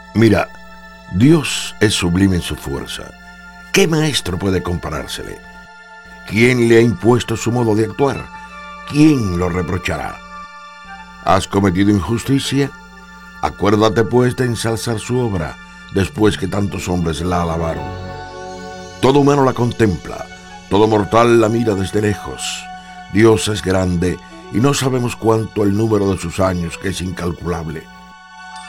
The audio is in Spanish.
Mira, Dios es sublime en su fuerza. ¿Qué maestro puede comparársele? ¿Quién le ha impuesto su modo de actuar? ¿Quién lo reprochará? ¿Has cometido injusticia? Acuérdate pues de ensalzar su obra después que tantos hombres la alabaron. Todo humano la contempla, todo mortal la mira desde lejos. Dios es grande y no sabemos cuánto el número de sus años, que es incalculable.